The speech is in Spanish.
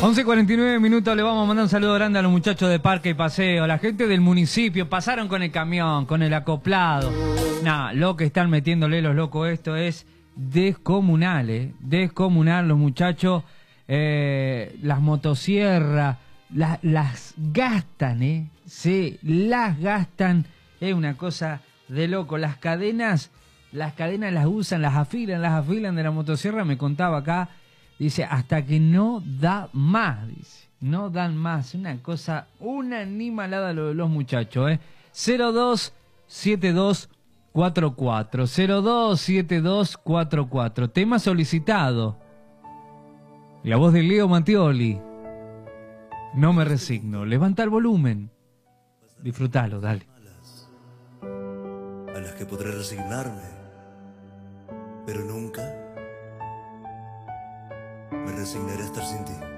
11:49 le vamos a mandar un saludo grande a los muchachos de Parque y Paseo, a la gente del municipio, pasaron con el camión, con el acoplado. Nah, lo que están metiéndole los locos, esto es descomunal, descomunal los muchachos, las motosierras, las gastan, sí, las gastan, es una cosa de loco. Las cadenas las usan, las afilan de la motosierra, me contaba acá. Dice, hasta que no da más, dice. No dan más. Una cosa, una animalada los muchachos, 027244. 027244. Tema solicitado. La voz de Leo Mattioli. No me resigno. Levanta el volumen. Disfrútalo, dale. A las que podré resignarme, pero nunca me resignaré a estar sin ti.